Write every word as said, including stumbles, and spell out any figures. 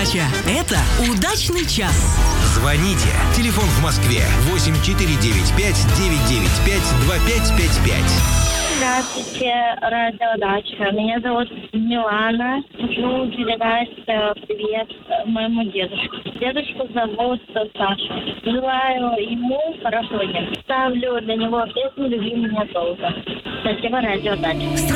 Радиодача. Это «Удачный час». Звоните. Телефон в Москве восемь четыре девять пять девять девять пять два пять пять пять. Здравствуйте, радиодача. Меня зовут Милана. Хочу передать э, привет моему дедушке. Дедушку зовут Саша. Желаю ему хорошего дня. Ставлю для него песню «Люби меня долго». Спасибо, радиодача.